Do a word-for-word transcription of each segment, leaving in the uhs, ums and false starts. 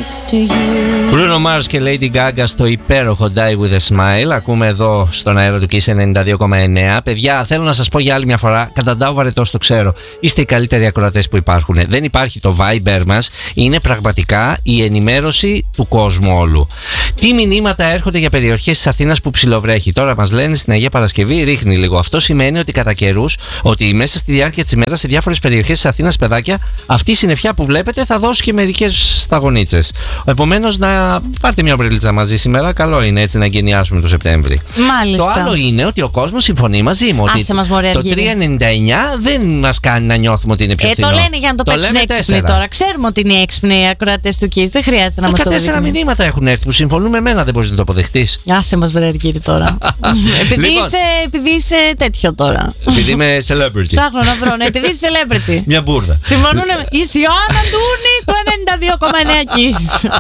next to you. Bruno Mars και Lady Gaga στο υπέροχο Die With A Smile. Ακούμε εδώ στον αέρα του Kiss ενενήντα δύο κόμμα εννέα. Παιδιά, θέλω να σας πω για άλλη μια φορά, καταντάω βαρετός, το ξέρω. Είστε οι καλύτεροι ακροατές που υπάρχουν. Δεν υπάρχει το Viber μας. Είναι πραγματικά η ενημέρωση του κόσμου όλου. Τι μηνύματα έρχονται για περιοχές της Αθήνας που ψιλοβρέχει. Τώρα μας λένε στην Αγία Παρασκευή ρίχνει λίγο. Αυτό σημαίνει ότι κατά καιρούς, ότι μέσα στη διάρκεια της ημέρας σε διάφορες περιοχές της Αθήνας, παιδάκια, αυτή η συννεφιά που βλέπετε θα δώσει και μερικές σταγονίτσες. Επομένως, να πάρτε μια ομπρελίτσα μαζί σήμερα. Καλό είναι έτσι να εγκαινιάσουμε το Σεπτέμβρη. Μάλιστα. Το άλλο είναι ότι ο κόσμος συμφωνεί μαζί μου. Άσε μας, μωρέ, το Αργύρη. τρία ενενήντα εννιά δεν μας κάνει να νιώθουμε ότι είναι πιο Ε, φθηνό. το λένε για να το, το παίξουν έξυπνοι τώρα. Ξέρουμε ότι είναι έξυπνοι οι ακροατές του Kiss. Δεν χρειάζεται να μας το δεκατέσσερα δείχνουν. μηνύματα έχουν έρθει που συμφωνούν με μένα. Δεν μπορείς να το αποδεχτείς. Άσε μας, βρε Αργύρη, τώρα. επειδή, Λοιπόν. είσαι, επειδή είσαι τέτοιο τώρα. Επειδή είμαι celebrity. Ψάχνω να βρω. Ναι, επειδή είσαι celebrity. Μια μπουρδα. Συμφωνούν. Είσαι η Ιωάννα Ντούνη του ενενήντα δύο κόμμα εννέα Kiss.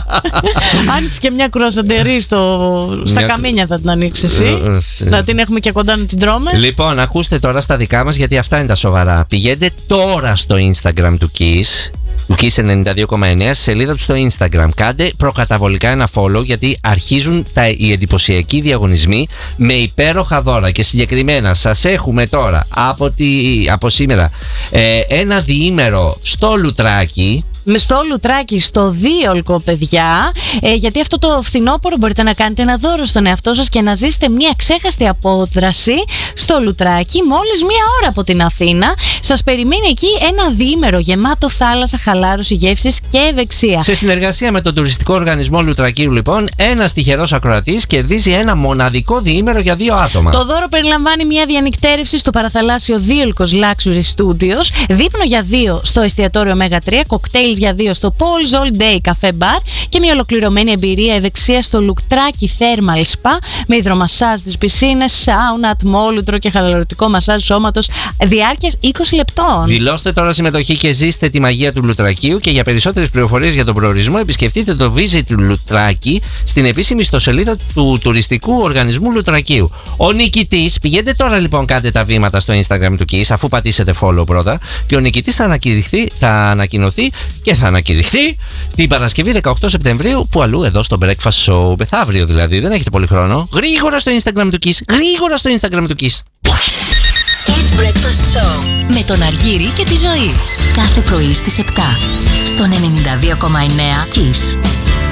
Άνοιξε και μια κουρασαντερή στο... στα Μια- καμίνια, θα την ανοίξει εσύ. Ε, ε, Να την έχουμε και κοντά να την τρώμε. Λοιπόν, ακούστε τώρα στα δικά μας, γιατί αυτά είναι τα σοβαρά. Πηγαίνετε τώρα στο Instagram του Kiss, του Kiss ενενήντα δύο κόμμα εννέα, στη σελίδα του στο Instagram. Κάντε προκαταβολικά ένα follow, γιατί αρχίζουν τα, οι εντυπωσιακοί διαγωνισμοί με υπέροχα δώρα. Και συγκεκριμένα σας έχουμε τώρα από, τη, από σήμερα ε, ένα διήμερο στο Λουτράκι. Με στο Λουτράκι, στο Δίολκο, παιδιά. Ε, γιατί αυτό το φθινόπωρο μπορείτε να κάνετε ένα δώρο στον εαυτό σας και να ζήσετε μια ξέχαστη απόδραση στο Λουτράκι, μόλις μία ώρα από την Αθήνα. Σας περιμένει εκεί ένα διήμερο γεμάτο θάλασσα, χαλάρωση, γεύσεις και ευεξία. Σε συνεργασία με τον τουριστικό οργανισμό Λουτρακίου, λοιπόν, ένας τυχερός ακροατής κερδίζει ένα μοναδικό διήμερο για δύο άτομα. Το δώρο περιλαμβάνει μια διανυκτέρευση στο παραθαλάσσιο Δίολκος Luxury Studios, δείπνο για δύο στο εστιατόριο Μέγα τρία, κοκτέιλ για δύο στο Paul's All Day Cafe Bar και μια ολοκληρωμένη εμπειρία ευεξία στο Λουτράκι Thermal Spa με υδρομασάζ στις πισίνες, σάουνα, ατμόλουτρο και χαλαρωτικό μασάζ σώματος διάρκειας είκοσι λεπτών. Δηλώστε τώρα συμμετοχή και ζήστε τη μαγεία του Λουτρακίου, και για περισσότερες πληροφορίες για τον προορισμό επισκεφτείτε το Visit Λουτράκι στην επίσημη ιστοσελίδα του τουριστικού οργανισμού Λουτρακίου. Ο νικητής, πηγαίνετε τώρα λοιπόν, κάντε τα βήματα στο Instagram του Kiss αφού πατήσετε follow πρώτα, και ο νικητής θα, θα ανακοινωθεί και θα ανακηρυχθεί την Παρασκευή δεκαοκτώ Σεπτεμβρίου, που αλλού εδώ στο Breakfast Show, μεθαύριο δηλαδή, δεν έχετε πολύ χρόνο. Γρήγορα στο Instagram του Kiss, γρήγορα στο Instagram του Kiss. Kiss Breakfast Show με τον Αργύρη και τη Ζωή. Κάθε πρωί στις επτά στον ενενήντα δύο κόμμα εννέα Kiss.